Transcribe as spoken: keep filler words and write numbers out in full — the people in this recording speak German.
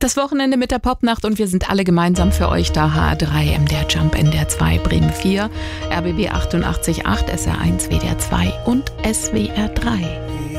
Das Wochenende mit der Popnacht und wir sind alle gemeinsam für euch da. H R drei, M D R Jump, N D R zwei, Bremen vier, R B B achtundachtzig Komma acht, S R eins, W D R zwei und S W R drei.